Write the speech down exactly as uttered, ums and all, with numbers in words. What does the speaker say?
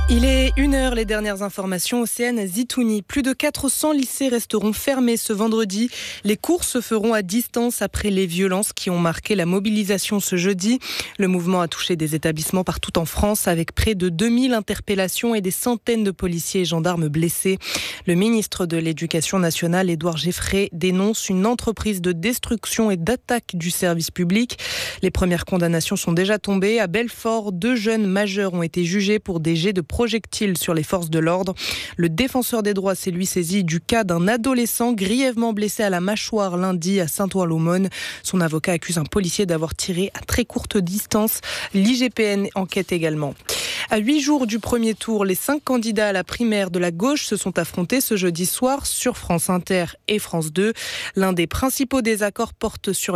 Il est une heure, les dernières informations. Océane Zitouni. Plus de quatre cents lycées resteront fermés ce vendredi. Les cours se feront à distance après les violences qui ont marqué la mobilisation ce jeudi. Le mouvement a touché des établissements partout en France avec près de deux mille interpellations et des centaines de policiers et gendarmes blessés. Le ministre de l'Éducation nationale, Édouard Geffray, dénonce une entreprise de destruction et d'attaque du service public. Les premières condamnations sont déjà tombées. À Belfort, deux jeunes majeurs ont été jugés pour des jets de projectiles sur les forces de l'ordre. Le défenseur des droits s'est lui saisi du cas d'un adolescent grièvement blessé à la mâchoire lundi à Saint-Ouen-l'Aumône. Son avocat accuse un policier d'avoir tiré à très courte distance. L'I G P N enquête également. À huit jours du premier tour, les cinq candidats à la primaire de la gauche se sont affrontés ce jeudi soir sur France Inter et France deux. L'un des principaux désaccords porte sur